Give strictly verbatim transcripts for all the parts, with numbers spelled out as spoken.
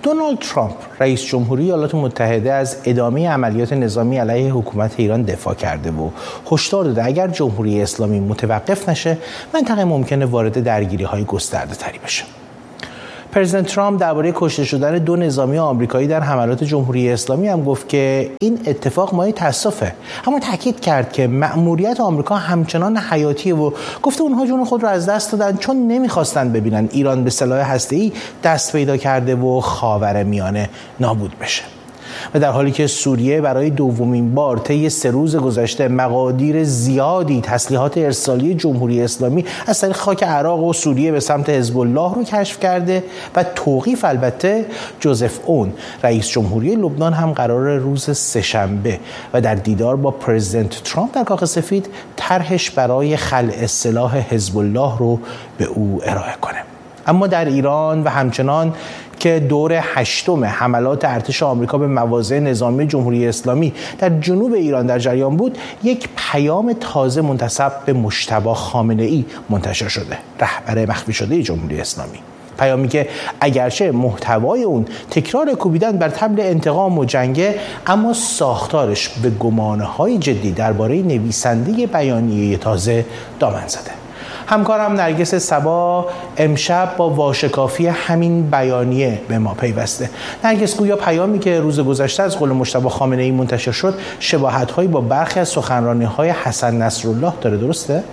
دونالد ترامپ رئیس جمهوری ایالات متحده از ادامه عملیات نظامی علیه حکومت ایران دفاع کرده و هشدار داده اگر جمهوری اسلامی متوقف نشه منطقه ممکنه وارد درگیری‌های گسترده‌تری بشه. پرزیدنت ترامپ درباره کشته شدن دو نظامی آمریکایی در حملات جمهوری اسلامی هم گفت که این اتفاق مایه تأسفه، اما تاکید کرد که مأموریت آمریکا همچنان حیاتیه و گفته اونها جون خود را از دست دادن چون نمیخواستن ببینن ایران به سلاح هسته‌ای دست پیدا کرده و خاورمیانه نابود بشه. و در حالی که سوریه برای دومین بار طی سه روز گذشته مقادیر زیادی تسلیحات ارسالی جمهوری اسلامی از طریق خاک عراق و سوریه به سمت حزب الله رو کشف کرده و توقیف البته جوزف اون رئیس جمهوری لبنان هم قرار روز سه‌شنبه و در دیدار با پرزیدنت ترامپ در کاخ سفید طرحش برای خلع سلاح حزب الله رو به او ارائه کنه. اما در ایران و همچنان که دور هشتم حملات ارتش آمریکا به مواضع نظامی جمهوری اسلامی در جنوب ایران در جریان بود، یک پیام تازه منتسب به مجتبی خامنه‌ای منتشر شده، رهبر مخفی شده جمهوری اسلامی. پیامی که اگرچه محتوای اون تکرار کوبیدن بر طبل انتقام و جنگه، اما ساختارش به گمانه‌های جدی درباره نویسنده بیانیه تازه دامن زده. همکارم نرگس صبا امشب با واشکافی همین بیانیه به ما پیوسته. نرگس، گویا پیامی که روز گذشته از قول مجتبی خامنه‌ای منتشر شد شباهت‌هایی با برخی از سخنرانی‌های حسن نصرالله داره، درسته؟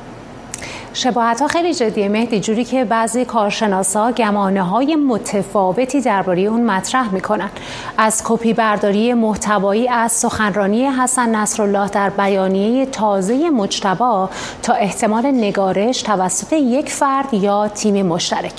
شباهت‌ها خیلی جدیه مهدی، جوری که بعضی کارشناسا گمانه‌های متفاوتی درباره اون مطرح می‌کنن. از کپی برداری محتوایی از سخنرانی حسن نصرالله در بیانیه تازه مجتبی تا احتمال نگارش توسط یک فرد یا تیم مشترک.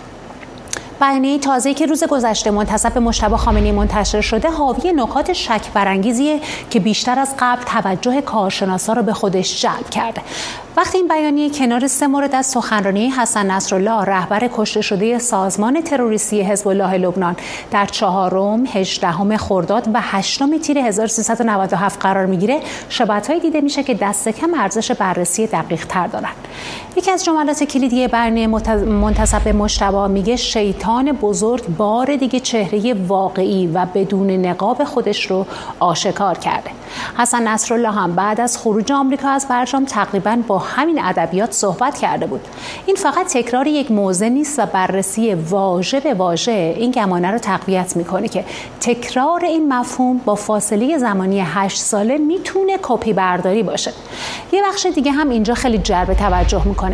بیانیه تازه‌ای که روز گذشته منتسب به مجتبی خامنه‌ای منتشر شده حاوی نکات شک برانگیزیه که بیشتر از قبل توجه کارشناسا را به خودش جلب کرده. وقتی این بیانیه کنار سه مورد از سخنرانی حسن نصرالله رهبر کشته شده سازمان تروریستی حزب الله لبنان در چهارم، هجدهم خرداد و هشتم تیر هزار و سیصد و نود و هفت قرار میگیره، شباهت‌هایی دیده میشه که دست کم ارزش بررسی دقیق تر دارن. یکی از جملات کلیدی بیانیه منتسب به مجتبی میگه شیطان بزرگ بار دیگه چهره واقعی و بدون نقاب خودش رو آشکار کرده. حسن نصرالله هم بعد از خروج آمریکا از برجام تقریباً با همین ادبیات صحبت کرده بود. این فقط تکرار یک موضوع نیست و بررسی واژه به واژه این گمانه رو تقویت میکنه که تکرار این مفهوم با فاصله زمانی هشت ساله میتونه کپی برداری باشه. یه بخش دیگه هم اینجا خیلی جلب توجه میکنه.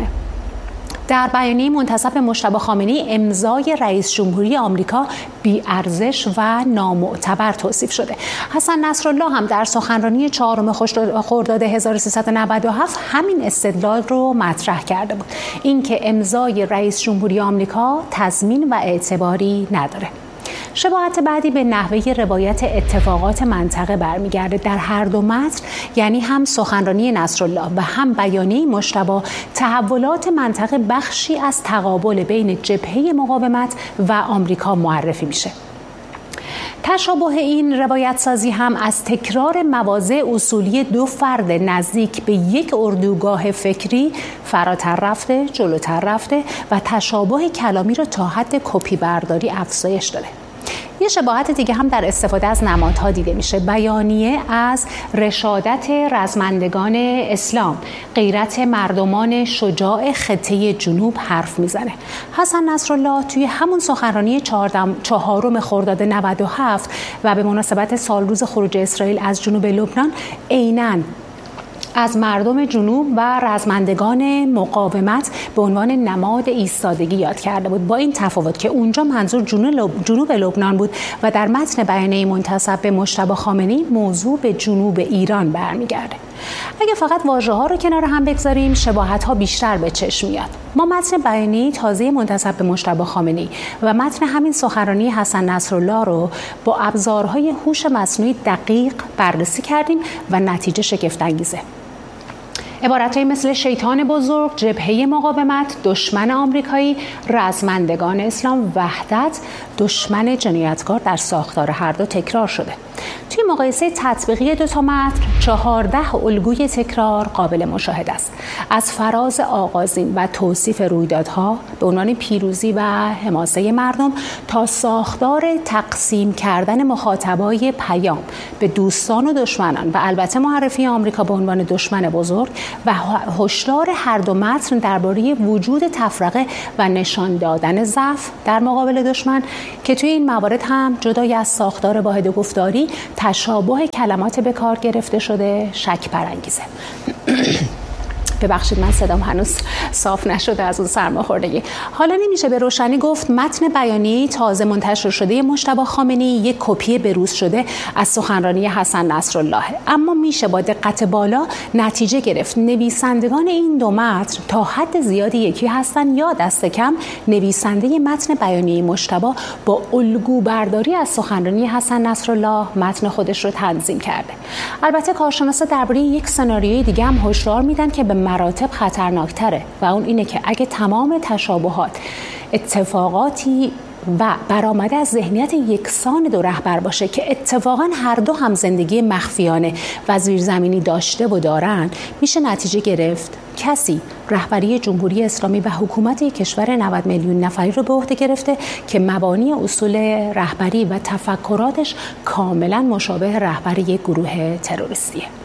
در بیانیه منتسب به مجتبی خامنه‌ای امضای رئیس جمهوری آمریکا بی‌ارزش و نامعتبر توصیف شده. حسن نصرالله هم در سخنرانی چهارم خرداد هزار و سیصد و نود و هفت همین استدلال رو مطرح کرده بود، اینکه امضای رئیس جمهوری آمریکا تضمین و اعتباری نداره. شباهت بعدی به نحوه روایت اتفاقات منطقه برمیگرده. در هر دو متن، یعنی هم سخنرانی نصرالله و هم بیانیه مجتبی، تحولات منطقه بخشی از تقابل بین جبهه مقاومت و آمریکا معرفی میشه. تشابه این روایت سازی هم از تکرار مواضع اصولی دو فرد نزدیک به یک اردوگاه فکری فراتر رفته، جلوتر رفته و تشابه کلامی را تا حد کپی برداری افزایش داده. یه شباهت دیگه هم در استفاده از نمادها دیده میشه. بیانیه از رشادت رزمندگان اسلام، غیرت مردمان شجاع خطه جنوب حرف میزنه. حسن نصرالله توی همون سخنرانی چهارم خرداد نود و هفت و به مناسبت سالروز خروج اسرائیل از جنوب لبنان عیناً از مردم جنوب و رزمندگان مقاومت به عنوان نماد ایستادگی یاد کرده بود، با این تفاوت که اونجا منظور جنوب لبنان بود و در متن بیانیه منتسب به مجتبی خامنه‌ای موضوع به جنوب ایران برمیگرده. اگه فقط واژه‌ها رو کنار هم بگذاریم، شباهت‌ها بیشتر به چشم میاد. ما متن بیانیه تازه منتسب به مجتبی خامنه‌ای و متن همین سخنرانی حسن نصرالله رو با ابزارهای هوش مصنوعی دقیق بررسی کردیم و نتیجه شگفت‌انگیزه. عبارت‌هایی مثل شیطان بزرگ، جبهه مقاومت، دشمن آمریکایی، رزمندگان اسلام، وحدت، دشمن جنایتکار در ساختار هر دو تکرار شده. توی مقایسه تطبیقی دو تا متن چهارده الگوی تکرار قابل مشاهده است، از فراز آغازین و توصیف رویدادها به عنوان پیروزی و حماسه مردم تا ساختار تقسیم کردن مخاطبای پیام به دوستان و دشمنان و البته معرفی آمریکا به عنوان دشمن بزرگ و هشدار هر دو متن درباره وجود تفرقه و نشان دادن ضعف در مقابل دشمن که توی این موارد هم جدای از ساختار واحد گفتاری تشابه کلمات به کار گرفته شده شک برانگیزه. ببخشید من صدام هنوز صاف نشده از اون سرماخوردگی. حالا نمیشه به روشنی گفت متن بیانیه‌ای تازه منتشر شده مجتبی خامنه‌ای یک کپی بروز شده از سخنرانی حسن نصرالله، اما میشه با دقت بالا نتیجه گرفت نویسندگان این دو متن تا حد زیادی یکی هستن یا دست کم نویسنده متن بیانیه مجتبی با الگو برداری از سخنرانی حسن نصرالله متن خودش رو تنظیم کرده. البته کارشناسا درباره یک سناریوی دیگه هم هشدار میدن که به مراتب خطرناکتره و اون اینه که اگه تمام تشابهات اتفاقاتی و برآمده از ذهنیت یکسان دو رهبر باشه که اتفاقا هر دو هم زندگی مخفیانه و زیرزمینی داشته و دارن، میشه نتیجه گرفت کسی رهبری جمهوری اسلامی و حکومت کشور نود میلیون نفری رو به عهده گرفته که مبانی اصول رهبری و تفکراتش کاملا مشابه رهبری یک گروه تروریستیه.